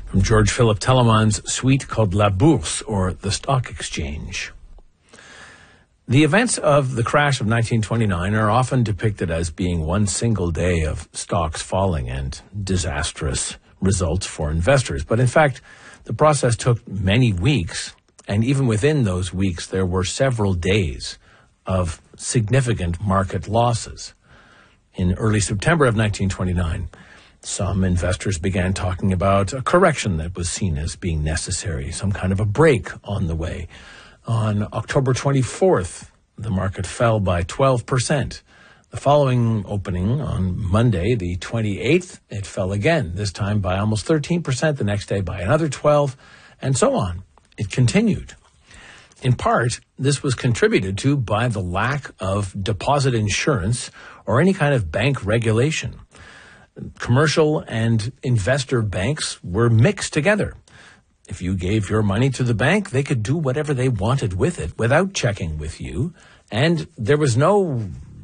from George Philip Telemann's suite called La Bourse, or The Stock Exchange. The events of the crash of 1929 are often depicted as being one single day of stocks falling and disastrous results for investors. But in fact, the process took many weeks, and even within those weeks, there were several days of significant market losses. In early September of 1929, some investors began talking about a correction that was seen as being necessary, some kind of a break on the way. On October 24th, the market fell by 12%. The following opening on Monday, the 28th, it fell again, this time by almost 13%, the next day by another 12%, and so on. It continued. In part, this was contributed to by the lack of deposit insurance or any kind of bank regulation. Commercial and investor banks were mixed together. If you gave your money to the bank, they could do whatever they wanted with it without checking with you, and there was no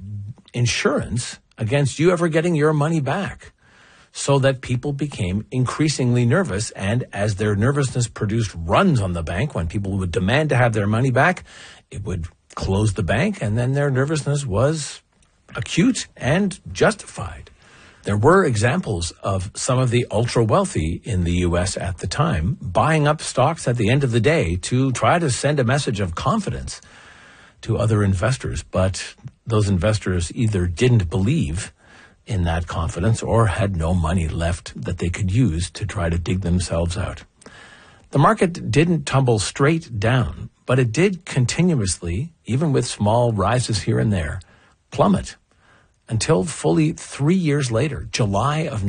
insurance against you ever getting your money back, so that people became increasingly nervous, and as their nervousness produced runs on the bank, when people would demand to have their money back, it would close the bank, and then their nervousness was acute and justified. There were examples of some of the ultra-wealthy in the U.S. at the time buying up stocks at the end of the day to try to send a message of confidence to other investors. But those investors either didn't believe in that confidence or had no money left that they could use to try to dig themselves out. The market didn't tumble straight down, but it did continuously, even with small rises here and there, plummet. Until fully 3 years later, July of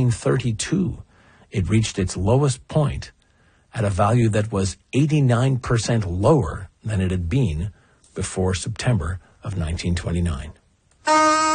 1932, it reached its lowest point at a value that was 89% lower than it had been before September of 1929.